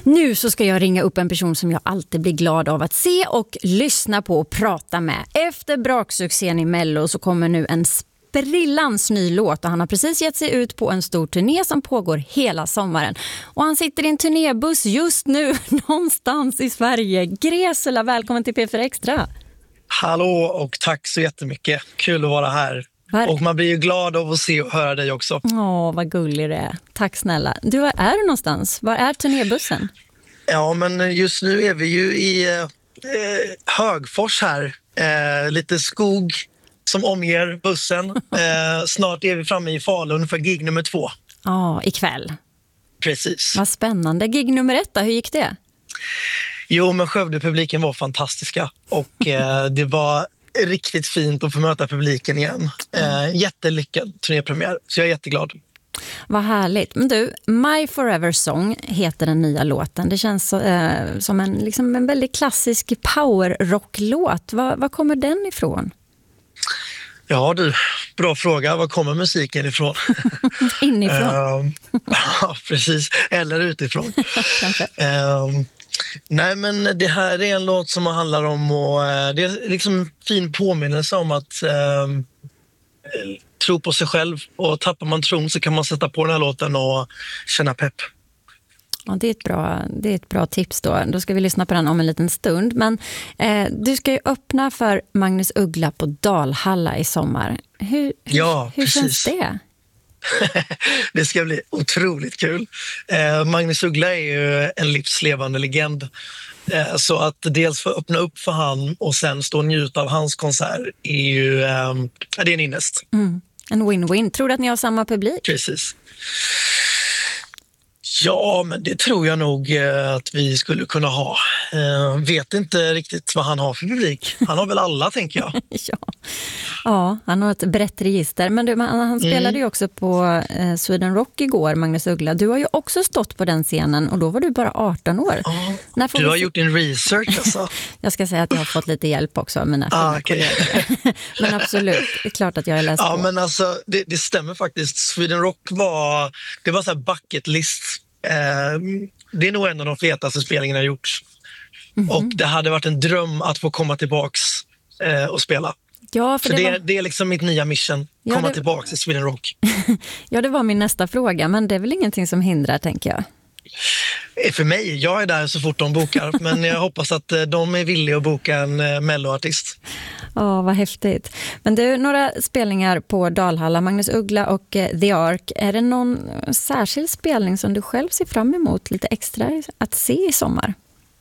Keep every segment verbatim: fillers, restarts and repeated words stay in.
Nu så ska jag ringa upp en person som jag alltid blir glad av att se och lyssna på och prata med. Efter braksuccén i Mello så kommer nu en sprillans ny låt och han har precis gett sig ut på en stor turné som pågår hela sommaren. Och han sitter i en turnébuss just nu någonstans i Sverige. Gresela, välkommen till P fyra Extra. Hallå och tack så jättemycket. Kul att vara här. Var... Och man blir ju glad av att se och höra dig också. Åh, vad gullig det är. Tack snälla. Du, var är du någonstans? Var är turnébussen? Ja, men just nu är vi ju i eh, Högfors här. Eh, lite skog som omger bussen. Eh, snart är vi framme i Falun för gig nummer två. Ja, ikväll. Precis. Vad spännande. Gig nummer ett då, hur gick det? Jo, men Skövde-publiken var fantastiska. Och eh, det var riktigt fint att få möta publiken igen. Eh, jättelyckad turnépremiär, så jag är jätteglad. Vad härligt. Men du, My Forever Song heter den nya låten. Det känns eh, som en, liksom en väldigt klassisk power-rock-låt. Var, var kommer den ifrån? Ja du, bra fråga. Var kommer musiken ifrån? Inifrån. uh, ja, precis. Eller utifrån. Kanske. Uh, nej, men det här är en låt som handlar om och uh, det är liksom en fin påminnelse om att uh, tro på sig själv. Och tappar man tron så kan man sätta på den här låten och känna pepp. Ja, det är ett bra, det är ett bra tips då. Då ska vi lyssna på den om en liten stund. Men eh, du ska ju öppna för Magnus Uggla på Dalhalla i sommar. Hur, hur, ja, hur precis. känns det? Det ska bli otroligt kul. Eh, Magnus Uggla är ju en livslevande legend. Eh, så att dels få öppna upp för han och sen stå och njuta av hans konsert är ju eh, det är en innest. Mm. En win-win. Tror du att ni har samma publik? Precis. Ja, men det tror jag nog eh, att vi skulle kunna ha. Eh, vet inte riktigt vad han har för publik. Han har väl alla, tänker jag. ja. ja, han har ett brett register. Men du, han, han spelade mm. ju också på eh, Sweden Rock igår, Magnus Uggla. Du har ju också stått på den scenen och då var du bara arton år. Ja, När får du har se... gjort din research alltså. Jag ska säga att jag har fått lite hjälp också av mina ah, okay. kollegor. Men absolut, det är klart att jag har läst ja, på. Men alltså, det, det stämmer faktiskt. Sweden Rock var, det var så här bucket list. Eh, det är nog en av de fetaste spelningarna jag gjort. Mm-hmm. Och det hade varit en dröm att få komma tillbaks eh, och spela. Ja, för så det, det, var... det är liksom mitt nya mission. Ja, komma det... tillbaks till Sweden Rock. Ja, det var min nästa fråga. Men det är väl ingenting som hindrar, tänker jag. För mig, jag är där så fort de bokar. Men jag hoppas att de är villiga att boka en uh, melloartist. Ja, oh, vad häftigt. Men du, några spelningar på Dalhalla, Magnus Uggla och uh, The Ark. Är det någon särskild spelning som du själv ser fram emot lite extra att se i sommar?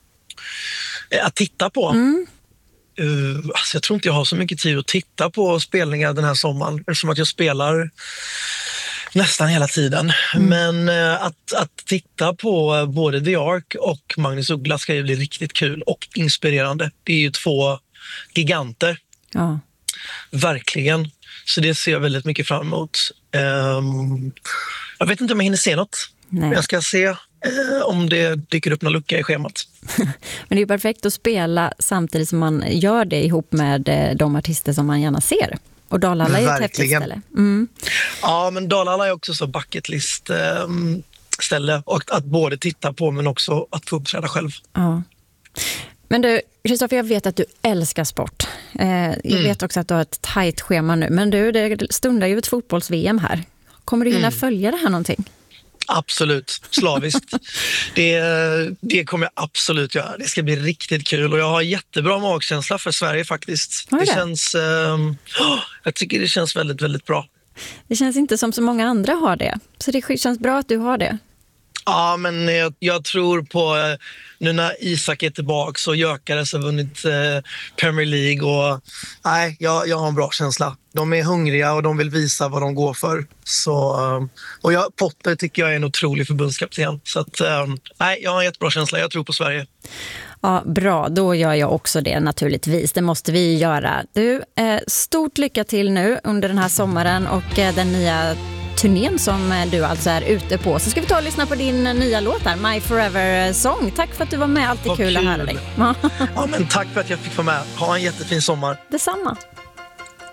Att titta på? Mm. Uh, alltså jag tror inte jag har så mycket tid att titta på spelningar den här sommaren. Eftersom att jag spelar nästan hela tiden. Mm. Men uh, att, att titta på uh, både The Ark och Magnus Uggla ska ju bli riktigt kul och inspirerande. Det är ju två giganter. Ja. Verkligen. Så det ser jag väldigt mycket fram emot. Um, jag vet inte om jag hinner se något. Nej. Jag ska se eh, om det dyker upp någon lucka i schemat. Men det är ju perfekt att spela samtidigt som man gör det ihop med de artister som man gärna ser. Och Dalhalla är ju ett häftigt ställe. Mm. Ja, men Dalhalla är också så bucket list eh, ställe. Och att både titta på men också att få uppträda själv. Ja. Men du, Kristoffer, jag vet att du älskar sport. Eh, jag mm. vet också att du har ett tajt schema nu. Men du, det stundar ju ett fotbolls-V M här. Kommer du hinna mm. följa det här någonting? Absolut, slaviskt. det, det kommer jag absolut göra. Det ska bli riktigt kul och jag har jättebra magkänsla för Sverige faktiskt. Det? det känns, um, oh, jag tycker det känns väldigt, väldigt bra. Det känns inte som så många andra har det. Så det känns bra att du har det. Ja, men jag, jag tror på nu när Isak är tillbaka och Gyökeres har vunnit eh, Premier League och nej, jag, jag har en bra känsla. De är hungriga och de vill visa vad de går för. Så, och jag, Potter tycker jag är en otrolig förbundskapten. Så att, nej, jag har en jättebra känsla. Jag tror på Sverige. Ja, bra. Då gör jag också det naturligtvis. Det måste vi göra. Du, eh, stort lycka till nu under den här sommaren och eh, den nya turnén som du alltså är ute på. Så ska vi ta och lyssna på din nya låt här, My Forever Song. Tack för att du var med. Alltid kul, kul att höra dig. Ja, men tack för att jag fick vara med. Ha en jättefin sommar. Detsamma.